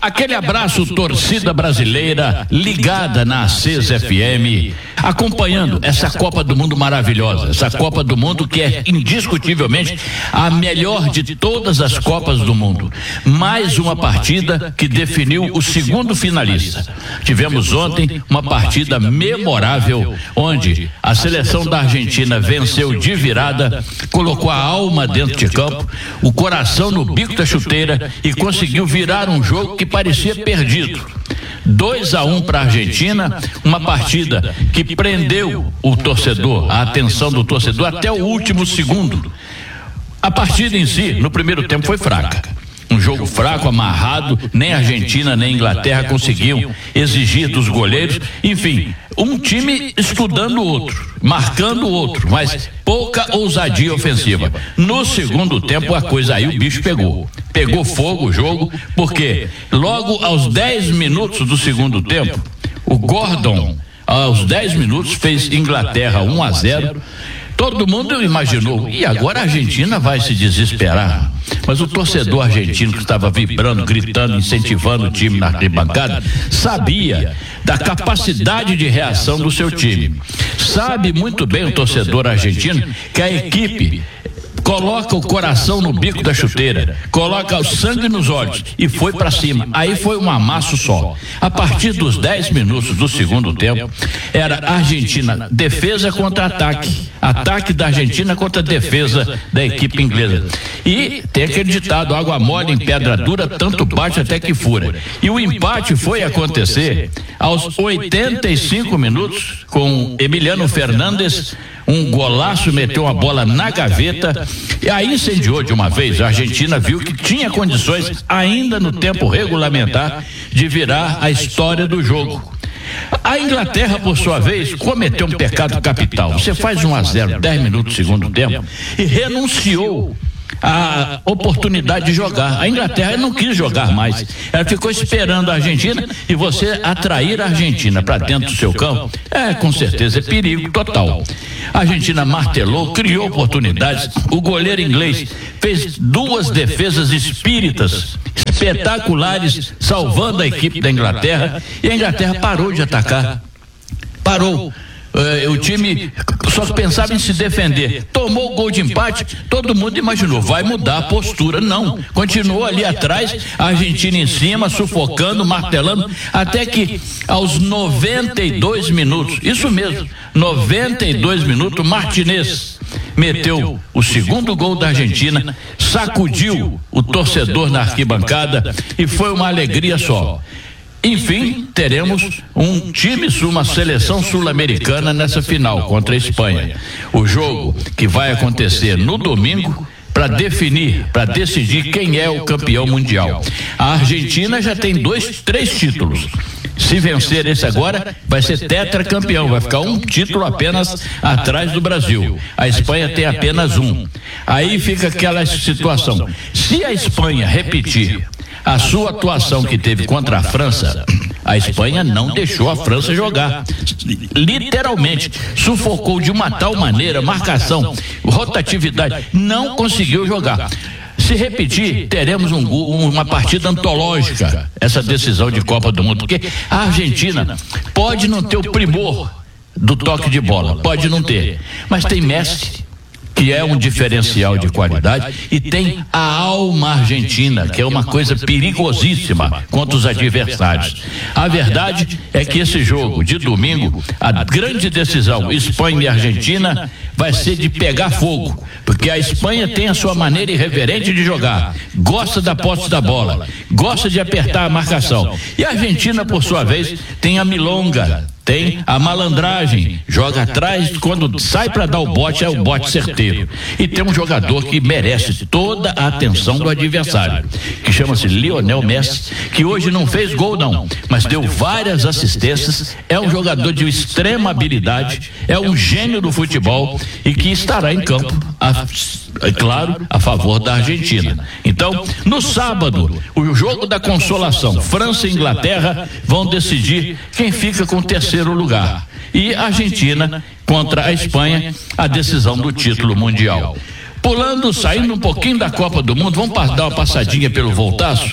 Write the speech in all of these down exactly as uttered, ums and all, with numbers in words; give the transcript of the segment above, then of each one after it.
Aquele abraço, torcida brasileira ligada na Acesa F M, acompanhando essa Copa do Mundo maravilhosa, essa Copa do Mundo que é indiscutivelmente a melhor de todas as Copas do Mundo. Mais uma partida que definiu o segundo finalista. Tivemos ontem uma partida memorável, onde a seleção da Argentina venceu de virada, colocou a alma dentro de campo, o coração no bico da chuteira e conseguiu virar um jogo que parecia perdido. dois a um para a Argentina, uma partida que prendeu o torcedor, a atenção do torcedor até o último segundo. A partida em si, no primeiro tempo, foi fraca. Um jogo fraco, amarrado, nem a Argentina nem a Inglaterra conseguiam exigir dos goleiros. Enfim, um time estudando o outro, marcando o outro, mas pouca ousadia ofensiva. No segundo tempo, a coisa aí, o bicho pegou. Pegou fogo o jogo, porque logo aos dez minutos do segundo tempo, o Gordon, aos dez minutos, fez Inglaterra um a zero. Todo mundo imaginou, e agora a Argentina vai se desesperar. Mas o torcedor argentino que estava vibrando, gritando, incentivando o time na arquibancada, sabia da capacidade de reação do seu time. Sabe muito bem o torcedor argentino que a equipe coloca o coração no bico da chuteira, coloca o sangue nos olhos e foi para cima. Aí foi um amasso só. A partir dos dez minutos do segundo tempo, era Argentina defesa contra ataque, ataque da Argentina contra defesa da equipe inglesa. E tem aquele ditado: água mole em pedra dura, tanto bate até que fura. E o empate foi acontecer aos oitenta e cinco minutos, com Emiliano Fernandes, um golaço, meteu a bola na gaveta e aí incendiou de uma vez. A Argentina viu que tinha condições, ainda no tempo regulamentar, de virar a história do jogo. A Inglaterra, por sua vez, cometeu um pecado capital. Você faz um a zero, dez minutos do segundo tempo, e renunciou a oportunidade de jogar. A Inglaterra não quis jogar mais, ela ficou esperando a Argentina, e você atrair a Argentina para dentro do seu campo é, com certeza, é perigo total. A Argentina martelou, criou oportunidades, o goleiro inglês fez duas defesas espíritas espetaculares, salvando a equipe da Inglaterra, e a Inglaterra parou de atacar, parou. Uh, o time só pensava em se defender. Tomou o gol de empate, todo mundo imaginou, vai mudar a postura. Não, continuou ali atrás, a Argentina em cima, sufocando, martelando, até que aos noventa e dois minutos, isso mesmo, noventa e dois minutos, Martinez meteu o segundo gol da Argentina, sacudiu o torcedor na arquibancada e foi uma alegria só. Enfim, teremos um time, uma seleção sul-americana nessa final contra a Espanha. O jogo que vai acontecer no domingo para definir, para decidir quem é o campeão mundial. A Argentina já tem dois, três títulos. Se vencer esse agora, vai ser tetracampeão, vai ficar um título apenas atrás do Brasil. A Espanha tem apenas um. Aí fica aquela situação. Se a Espanha repetir a sua atuação que teve contra a França, a Espanha não deixou a França jogar, literalmente sufocou de uma tal maneira, marcação, rotatividade, não conseguiu jogar. Se repetir, teremos um, uma partida antológica, essa decisão de Copa do Mundo, porque a Argentina pode não ter o primor do toque de bola, pode não ter, mas tem Messi, que é um diferencial de qualidade, e tem a alma argentina, que é uma coisa perigosíssima contra os adversários. A verdade é que esse jogo de domingo, a grande decisão Espanha e Argentina, vai ser de pegar fogo, porque a Espanha tem a sua maneira irreverente de jogar, gosta da posse da bola, gosta de apertar a marcação, e a Argentina, por sua vez, tem a milonga, tem a malandragem, joga atrás, quando sai para dar o bote, é o bote certeiro. E tem um jogador que merece toda a atenção do adversário, que chama-se Lionel Messi, que hoje não fez gol não, mas deu várias assistências, é um jogador de extrema habilidade, é um gênio do futebol e que estará em campo, a, é claro, a favor da Argentina. Então, no sábado, o jogo da consolação, França e Inglaterra vão decidir quem fica com o terceiro lugar, e a Argentina contra a Espanha, a decisão do título mundial. Pulando, saindo um pouquinho da Copa do Mundo, vamos dar uma passadinha pelo Voltaço.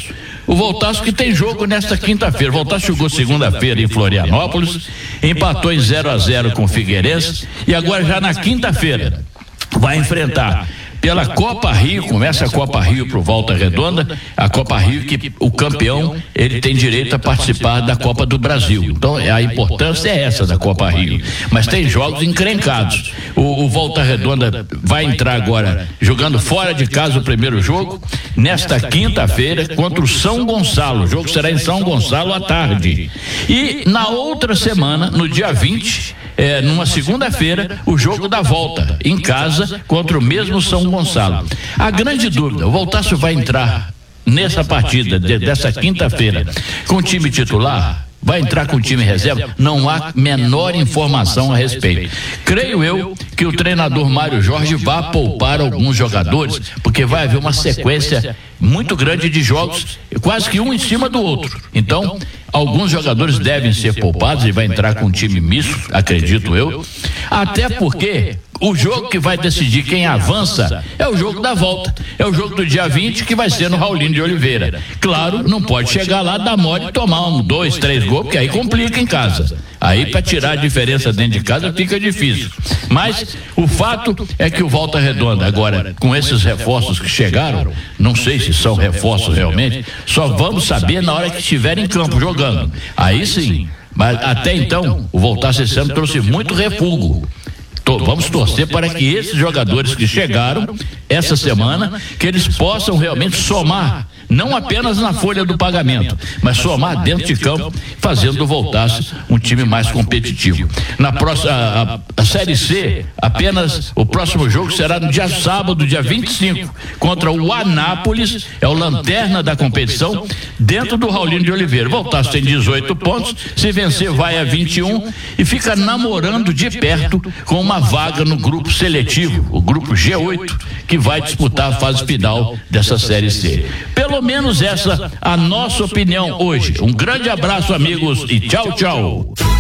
o Voltaço que tem jogo nesta quinta-feira. O Voltaço jogou segunda-feira em Florianópolis, empatou em zero a zero com o Figueirense e agora já na quinta-feira vai enfrentar pela Copa Rio, começa a Copa Rio pro Volta Redonda, a Copa Rio que o campeão, ele tem direito a participar da Copa do Brasil. Então a importância é essa da Copa Rio, mas tem jogos encrencados. O, o Volta Redonda vai entrar agora jogando fora de casa o primeiro jogo, nesta quinta-feira contra o São Gonçalo. O jogo será em São Gonçalo à tarde. E na outra semana, no dia vinte, é, numa segunda-feira, o jogo da volta em casa contra o mesmo São Gonçalo. A grande dúvida, o Voltaço vai entrar nessa partida de, dessa quinta-feira com o time titular? Vai entrar com o time reserva? Não há menor informação a respeito. Creio eu que o treinador Mário Jorge vai poupar alguns jogadores, porque vai haver uma sequência muito grande de jogos, quase que um em cima do outro. Então, alguns jogadores devem ser poupados e vai entrar com um time misto, acredito eu. Até porque o jogo que vai decidir quem avança é o jogo da volta. É o jogo do dia vinte, que vai ser no Raulino de Oliveira. Claro, não pode chegar lá, dar mole e tomar um, dois, três gols, porque aí complica em casa. Aí para tirar a diferença dentro de casa fica difícil. Mas o fato é que o Volta Redonda agora, com esses reforços que chegaram, não sei se são reforços realmente, só vamos saber na hora que estiver em campo jogando. Aí sim, mas até então o Voltaço esse ano trouxe muito refúgio. Vamos torcer para que esses jogadores que chegaram essa semana, que eles possam realmente somar, não apenas na folha do pagamento, mas somar dentro de campo, fazendo o Voltaço um time mais competitivo. Na próxima, a, a Série C, apenas o próximo jogo será no dia sábado, dia vinte e cinco, contra o Anápolis, é o lanterna da competição, dentro do Raulino de Oliveira. O Voltaço tem dezoito pontos, se vencer vai a vinte e um e fica namorando de perto com uma vaga no grupo seletivo, o grupo G oito, que vai disputar a fase final dessa Série C. Pelo menos essa a nossa opinião hoje. Um grande abraço, amigos, e tchau, tchau.